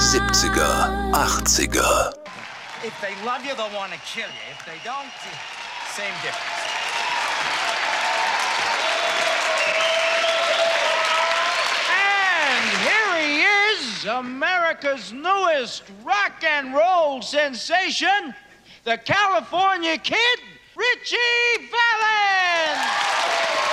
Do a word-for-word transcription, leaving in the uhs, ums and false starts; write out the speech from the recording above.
siebziger, achtziger. If they love you, they'll want to kill you. If they don't, same difference. And here he is, America's newest rock and roll sensation, the California Kid, Richie Valens!